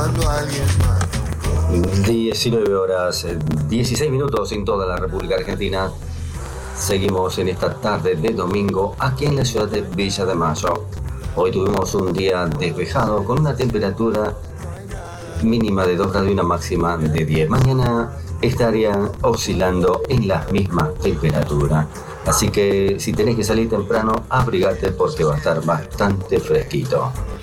cuando alguien más. 19 horas, 16 minutos en toda la República Argentina. Seguimos en esta tarde de domingo aquí en la ciudad de Villa de Mayo. Hoy tuvimos un día despejado con una temperatura mínima de 2 grados y una máxima de 10. Mañana estarían oscilando en la misma temperatura. Así que si tenés que salir temprano, abrigate porque va a estar bastante fresquito.